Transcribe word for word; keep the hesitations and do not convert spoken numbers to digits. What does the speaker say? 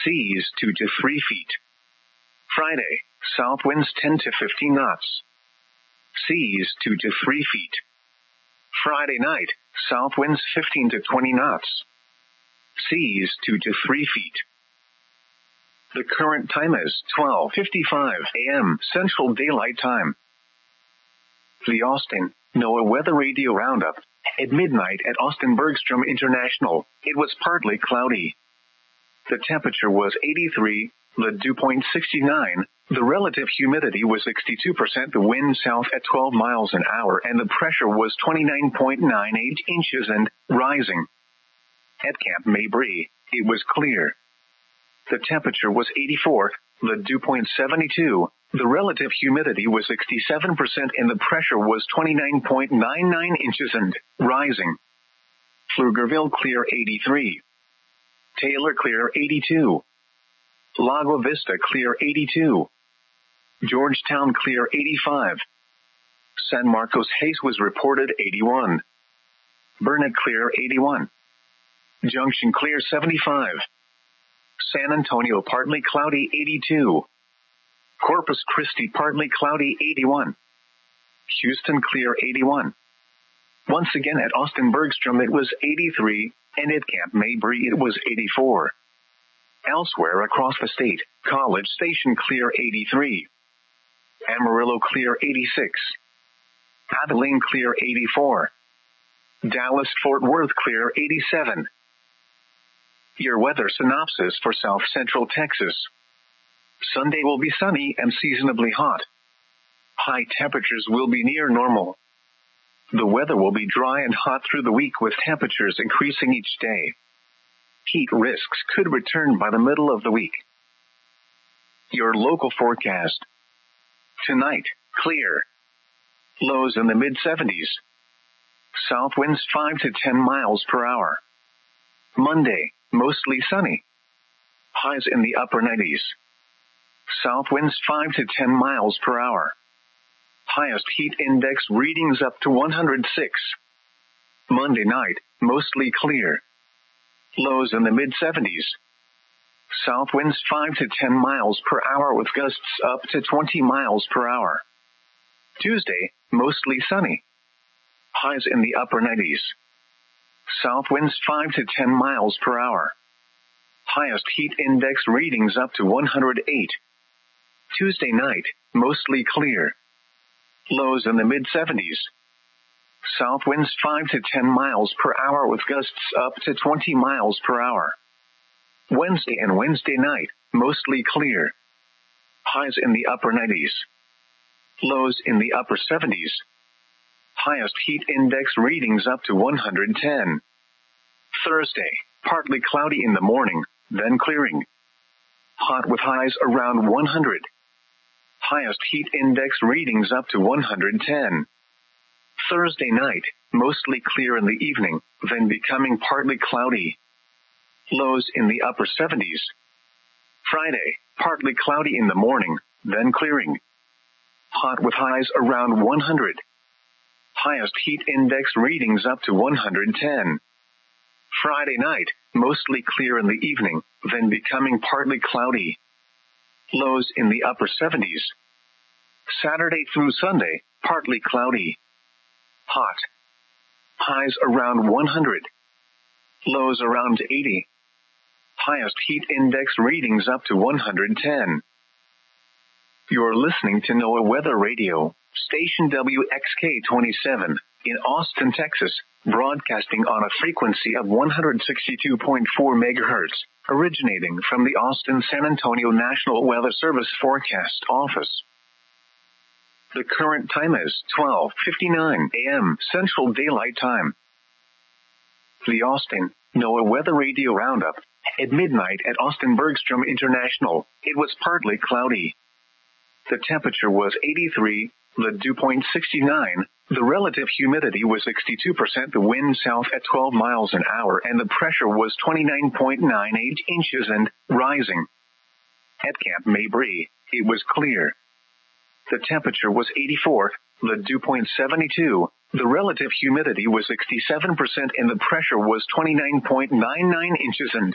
Seas two to three feet. Friday, south winds ten to fifteen knots. Seas two to three feet. Friday night, south winds fifteen to twenty knots. Seas two to three feet. The current time is twelve fifty-five a m Central Daylight Time. The Austin NOAA Weather Radio Roundup. At midnight at Austin Bergstrom International, it was partly cloudy. The temperature was eighty-three, the dew point sixty-nine, the relative humidity was sixty-two percent, the wind south at twelve miles an hour, and the pressure was twenty-nine point nine eight inches and rising. At Camp Mabry, it was clear. The temperature was eighty-four, the dew point seventy-two, the relative humidity was sixty-seven percent, and the pressure was twenty-nine point nine nine inches and rising. Pflugerville clear eighty-three. Taylor clear eighty-two. Lago Vista clear eighty-two. Georgetown clear eighty-five. San Marcos Hayes was reported eighty-one. Burnet clear eighty-one. Junction clear seventy-five. San Antonio partly cloudy eighty-two. Corpus Christi partly cloudy eighty-one. Houston clear eighty-one. Once again at Austin Bergstrom it was eighty-three, and at Camp Mabry it was eighty-four. Elsewhere across the state, College Station clear eighty-three. Amarillo clear eighty-six. Abilene clear eighty-four. Dallas Fort Worth clear eighty-seven. Your weather synopsis for South Central Texas. Sunday will be sunny and seasonably hot. High temperatures will be near normal. The weather will be dry and hot through the week with temperatures increasing each day. Heat risks could return by the middle of the week. Your local forecast. Tonight, clear. Lows in the mid seventies. South winds five to ten miles per hour. Monday, mostly sunny. Highs in the upper nineties. South winds five to ten miles per hour. Highest heat index readings up to one hundred six. Monday night, mostly clear. Lows in the mid seventies. South winds five to ten miles per hour with gusts up to twenty miles per hour. Tuesday, mostly sunny. Highs in the upper nineties. South winds five to ten miles per hour. Highest heat index readings up to one hundred eight. Tuesday night, mostly clear. Lows in the mid seventies. South winds five to ten miles per hour with gusts up to twenty miles per hour. Wednesday and Wednesday night, mostly clear. Highs in the upper nineties. Lows in the upper seventies. Highest heat index readings up to one hundred ten. Thursday, partly cloudy in the morning, then clearing. Hot with highs around one hundred. Highest heat index readings up to one hundred ten. Thursday night, mostly clear in the evening, then becoming partly cloudy. Lows in the upper seventies. Friday, partly cloudy in the morning, then clearing. Hot with highs around one hundred. Highest heat index readings up to one hundred ten. Friday night, mostly clear in the evening, then becoming partly cloudy. Lows in the upper seventies. Saturday through Sunday, partly cloudy. Hot. Highs around one hundred. Lows around eighty. Highest heat index readings up to one hundred ten. You're listening to NOAA Weather Radio, station W X K twenty-seven, in Austin, Texas, broadcasting on a frequency of one hundred sixty-two point four megahertz, originating from the Austin San Antonio National Weather Service Forecast Office. The current time is twelve fifty-nine a m Central Daylight Time. The Austin NOAA Weather Radio Roundup. At midnight at Austin Bergstrom International, it was partly cloudy. The temperature was eighty-three, the dew point sixty-nine, the relative humidity was sixty-two percent, the wind south at twelve miles an hour, and the pressure was twenty-nine point nine eight inches and rising. At Camp Mabry, it was clear. The temperature was eighty-four, the dew point seventy-two, the relative humidity was sixty-seven percent, and the pressure was twenty-nine point nine nine inches and